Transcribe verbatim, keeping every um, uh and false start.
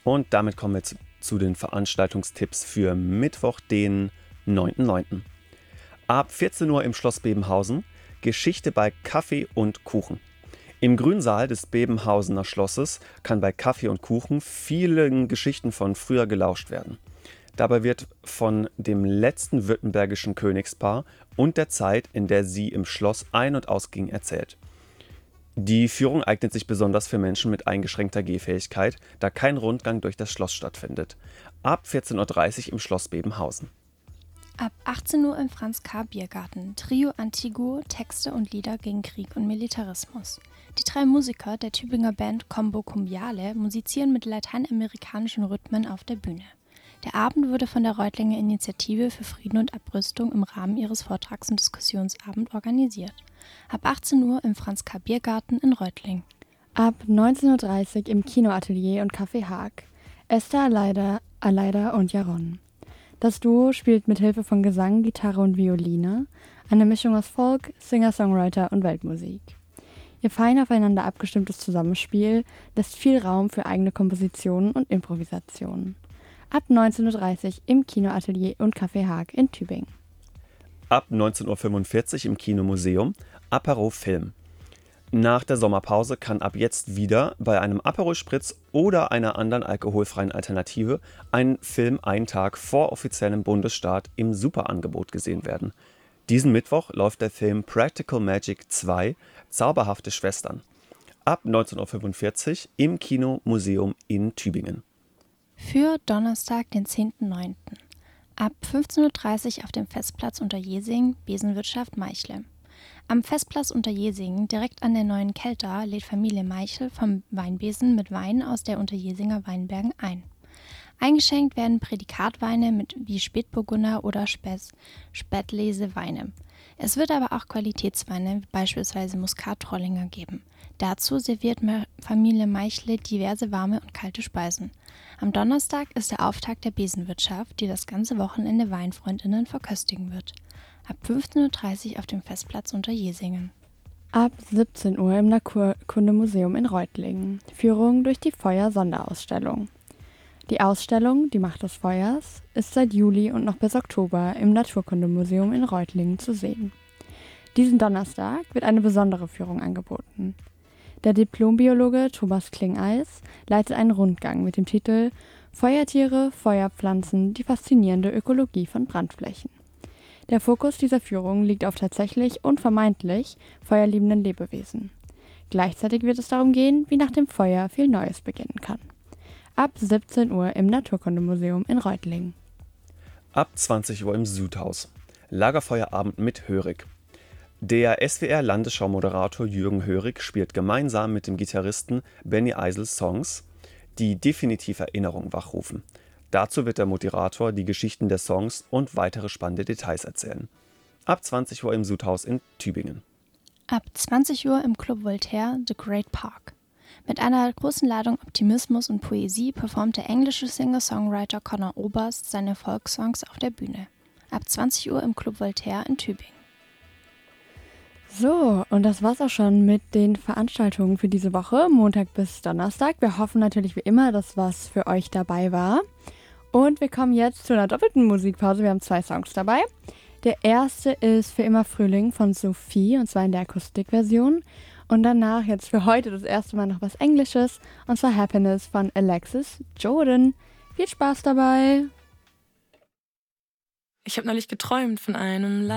Und damit kommen wir zu, zu den Veranstaltungstipps für Mittwoch, den neunten neunten Ab vierzehn Uhr im Schloss Bebenhausen Geschichte bei Kaffee und Kuchen. Im Grünsaal des Bebenhausener Schlosses kann bei Kaffee und Kuchen vielen Geschichten von früher gelauscht werden. Dabei wird von dem letzten württembergischen Königspaar und der Zeit, in der sie im Schloss ein- und ausgingen, erzählt. Die Führung eignet sich besonders für Menschen mit eingeschränkter Gehfähigkeit, da kein Rundgang durch das Schloss stattfindet. Ab vierzehn Uhr dreißig im Schloss Bebenhausen. Ab achtzehn Uhr im Franz-K. Biergarten. Trio Antigo, Texte und Lieder gegen Krieg und Militarismus. Die drei Musiker der Tübinger Band Combo Cumbiale musizieren mit lateinamerikanischen Rhythmen auf der Bühne. Der Abend wurde von der Reutlinger Initiative für Frieden und Abrüstung im Rahmen ihres Vortrags- und Diskussionsabend organisiert. Ab achtzehn Uhr im Franz-K. Biergarten in Reutling. Ab neunzehn Uhr dreißig im Kinoatelier und Café Haag. Esther Aleida, Aleida und Jaron. Das Duo spielt mit Hilfe von Gesang, Gitarre und Violine eine Mischung aus Folk, Singer-Songwriter und Weltmusik. Ihr fein aufeinander abgestimmtes Zusammenspiel lässt viel Raum für eigene Kompositionen und Improvisationen. Ab neunzehn Uhr dreißig im Kinoatelier und Café Haag in Tübingen. Ab neunzehn Uhr fünfundvierzig im Kinomuseum Apero Film. Nach der Sommerpause kann ab jetzt wieder bei einem Aperol Spritz oder einer anderen alkoholfreien Alternative ein Film einen Tag vor offiziellem Bundesstart im Superangebot gesehen werden. Diesen Mittwoch läuft der Film Practical Magic zwei – Zauberhafte Schwestern. Ab neunzehn Uhr fünfundvierzig im Kinomuseum in Tübingen. Für Donnerstag, den zehnten neunten Ab fünfzehn Uhr dreißig auf dem Festplatz Unterjesing, Besenwirtschaft Meichle. Am Festplatz Unterjesing, direkt an der neuen Kelter, lädt Familie Meichel vom Weinbesen mit Wein aus der Unterjesinger Weinbergen ein. Eingeschenkt werden Prädikatweine mit wie Spätburgunder oder Späß, Spätlese Weine. Es wird aber auch Qualitätsweine, wie beispielsweise Muskat-Trollinger geben. Dazu serviert Familie Meichle diverse warme und kalte Speisen. Am Donnerstag ist der Auftakt der Besenwirtschaft, die das ganze Wochenende WeinfreundInnen verköstigen wird. Ab fünfzehn Uhr dreißig auf dem Festplatz Unterjesingen. Ab siebzehn Uhr im Naturkundemuseum in Reutlingen. Führung durch die Feuer-Sonderausstellung. Die Ausstellung Die Macht des Feuers ist seit Juli und noch bis Oktober im Naturkundemuseum in Reutlingen zu sehen. Diesen Donnerstag wird eine besondere Führung angeboten. Der Diplombiologe Thomas Klingeis leitet einen Rundgang mit dem Titel »Feuertiere, Feuerpflanzen, die faszinierende Ökologie von Brandflächen«. Der Fokus dieser Führung liegt auf tatsächlich und vermeintlich feuerliebenden Lebewesen. Gleichzeitig wird es darum gehen, wie nach dem Feuer viel Neues beginnen kann. Ab siebzehn Uhr im Naturkundemuseum in Reutlingen. Ab zwanzig Uhr im Sudhaus. Lagerfeuerabend mit Hörig. Der S W R-Landesschau-Moderator Jürgen Hörig spielt gemeinsam mit dem Gitarristen Benny Eisel Songs, die definitiv Erinnerung wachrufen. Dazu wird der Moderator die Geschichten der Songs und weitere spannende Details erzählen. Ab zwanzig Uhr im Sudhaus in Tübingen. Ab zwanzig Uhr im Club Voltaire The Great Park. Mit einer großen Ladung Optimismus und Poesie performt der englische Singer-Songwriter Conor Oberst seine Folksongs auf der Bühne. Ab zwanzig Uhr im Club Voltaire in Tübingen. So, und das war's auch schon mit den Veranstaltungen für diese Woche, Montag bis Donnerstag. Wir hoffen natürlich wie immer, dass was für euch dabei war. Und wir kommen jetzt zu einer doppelten Musikpause. Wir haben zwei Songs dabei. Der erste ist Für immer Frühling von Sophie, und zwar in der Akustikversion. Und danach jetzt für heute das erste Mal noch was Englisches, und zwar Happiness von Alexis Jordan. Viel Spaß dabei! Ich habe neulich geträumt von einem